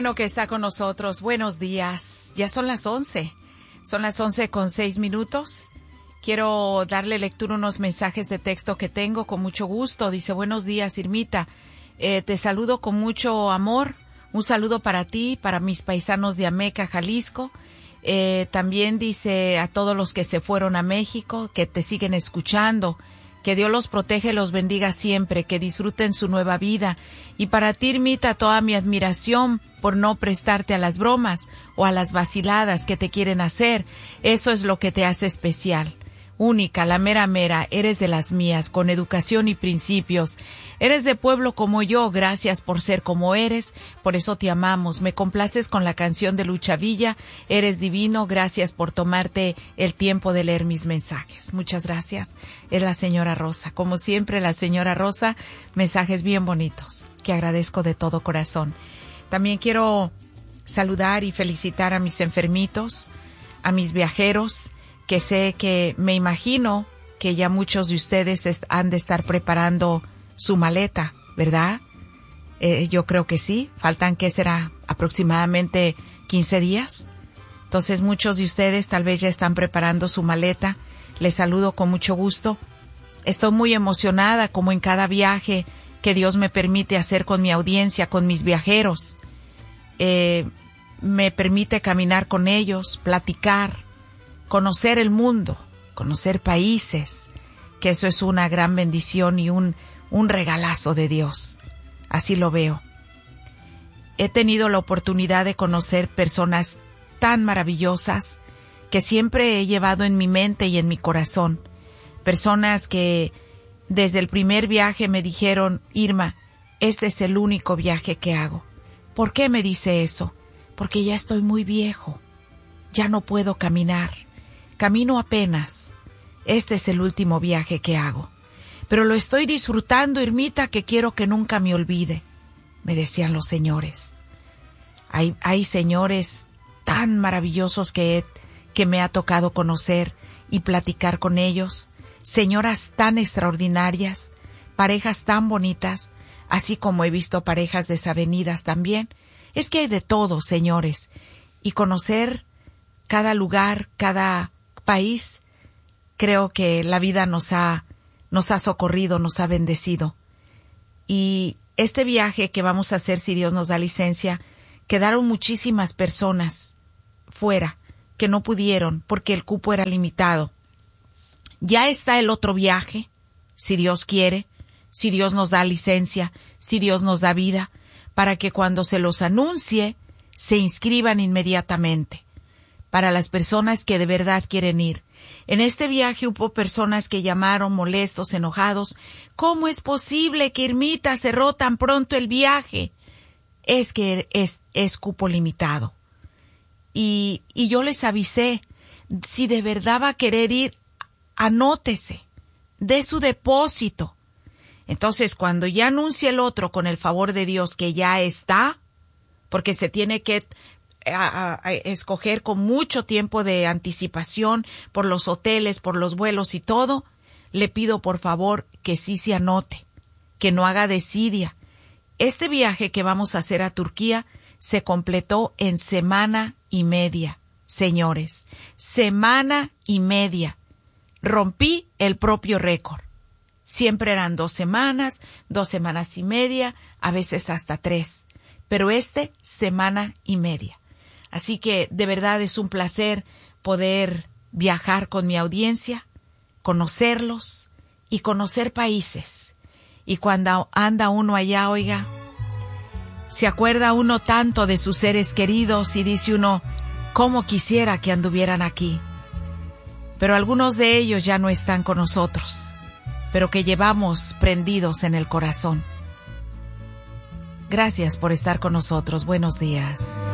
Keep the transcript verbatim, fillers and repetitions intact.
bueno que está con nosotros. Buenos días. Ya son las once. Son las once con seis minutos. Quiero darle lectura a unos mensajes de texto que tengo con mucho gusto. Dice, buenos días, Irmita. Eh, te saludo con mucho amor. Un saludo para ti, para mis paisanos de Ameca, Jalisco. Eh, también dice a todos los que se fueron a México, que te siguen escuchando. Que Dios los protege y los bendiga siempre, que disfruten su nueva vida. Y para ti, Irmita, toda mi admiración por no prestarte a las bromas o a las vaciladas que te quieren hacer. Eso es lo que te hace especial. Única, la mera mera, eres de las mías, con educación y principios. Eres de pueblo como yo, gracias por ser como eres, por eso te amamos. Me complaces con la canción de Lucha Villa, eres divino, gracias por tomarte el tiempo de leer mis mensajes. Muchas gracias. Es la señora Rosa, como siempre la señora Rosa, mensajes bien bonitos, que agradezco de todo corazón. También quiero saludar y felicitar a mis enfermitos, a mis viajeros, que sé que me imagino que ya muchos de ustedes han de estar preparando su maleta, ¿verdad? Eh, yo creo que sí. Faltan, ¿qué será? Aproximadamente quince días. Entonces muchos de ustedes tal vez ya están preparando su maleta. Les saludo con mucho gusto. Estoy muy emocionada como en cada viaje que Dios me permite hacer con mi audiencia, con mis viajeros. Eh, me permite caminar con ellos, platicar, conocer el mundo, conocer países, que eso es una gran bendición y un, un regalazo de Dios. Así lo veo. He tenido la oportunidad de conocer personas tan maravillosas que siempre he llevado en mi mente y en mi corazón. Personas que desde el primer viaje me dijeron, Irma, este es el único viaje que hago. ¿Por qué me dice eso? Porque ya estoy muy viejo, ya no puedo caminar. Camino apenas. Este es el último viaje que hago. Pero lo estoy disfrutando, Irmita, que quiero que nunca me olvide, me decían los señores. Hay, hay señores tan maravillosos que, he, que me ha tocado conocer y platicar con ellos. Señoras tan extraordinarias, parejas tan bonitas, así como he visto parejas desavenidas también. Es que hay de todo, señores. Y conocer cada lugar, cada país, creo que la vida nos ha, nos ha socorrido, nos ha bendecido. Y este viaje que vamos a hacer, si Dios nos da licencia, quedaron muchísimas personas fuera que no pudieron porque el cupo era limitado. Ya está el otro viaje, si Dios quiere, si Dios nos da licencia, si Dios nos da vida, para que cuando se los anuncie, se inscriban inmediatamente. Para las personas que de verdad quieren ir. En este viaje hubo personas que llamaron molestos, enojados. ¿Cómo es posible que Irmita cerró tan pronto el viaje? Es que es, es cupo limitado. Y, y yo les avisé, si de verdad va a querer ir, anótese, dé su depósito. Entonces, cuando ya anuncie el otro, con el favor de Dios, que ya está, porque se tiene que A, a, a escoger con mucho tiempo de anticipación por los hoteles, por los vuelos y todo, le pido por favor que sí se anote, que no haga desidia. Este viaje que vamos a hacer a Turquía se completó en semana y media, señores, semana y media. Rompí el propio récord. Siempre eran dos semanas, dos semanas y media, a veces hasta tres, pero este, semana y media. Así que de verdad es un placer poder viajar con mi audiencia, conocerlos y conocer países. Y cuando anda uno allá, oiga, se acuerda uno tanto de sus seres queridos y dice uno, cómo quisiera que anduvieran aquí. Pero algunos de ellos ya no están con nosotros, pero que llevamos prendidos en el corazón. Gracias por estar con nosotros. Buenos días.